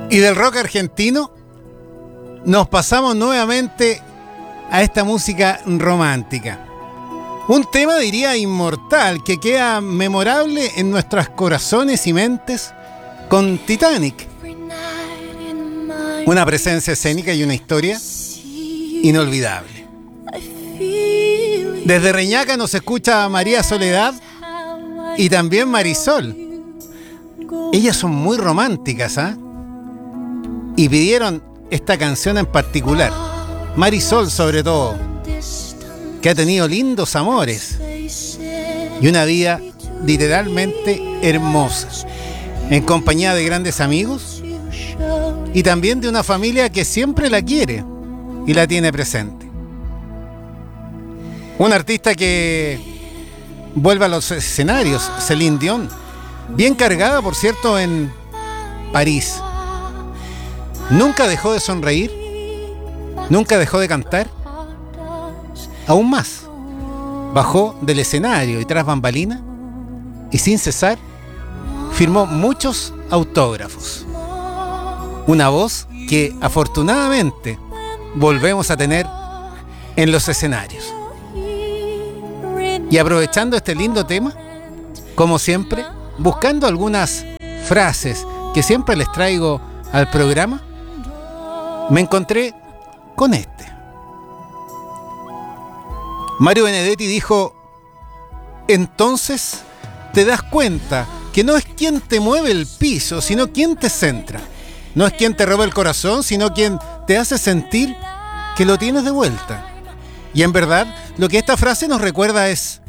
Y del rock argentino nos pasamos nuevamente a esta música romántica. Un tema, diría, inmortal, que queda memorable en nuestros corazones y mentes con Titanic. Una presencia escénica y una historia inolvidable. Desde Reñaca nos escucha María Soledad y también Marisol. Ellas son muy románticas, ¿ah? Y pidieron esta canción en particular. Marisol, sobre todo, que ha tenido lindos amores y una vida literalmente hermosa, en compañía de grandes amigos y también de una familia que siempre la quiere y la tiene presente. Un artista que vuelve a los escenarios, Celine Dion, bien cargada, por cierto, en París. Nunca dejó de sonreír, nunca dejó de cantar. Aún más, bajó del escenario y tras bambalina y sin cesar firmó muchos autógrafos. Una voz que afortunadamente volvemos a tener en los escenarios. Y aprovechando este lindo tema, como siempre, buscando algunas frases que siempre les traigo al programa, me encontré con este. Mario Benedetti dijo: entonces te das cuenta que no es quien te mueve el piso, sino quien te centra. No es quien te roba el corazón, sino quien te hace sentir que lo tienes de vuelta. Y en verdad, lo que esta frase nos recuerda es